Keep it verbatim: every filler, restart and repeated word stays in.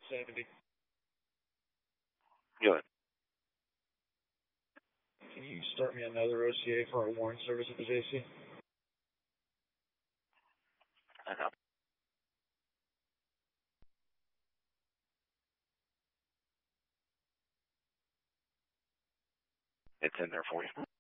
seventy. Good. Can you start me another O C A for our warrant service at the J C? I know. It's in there for you.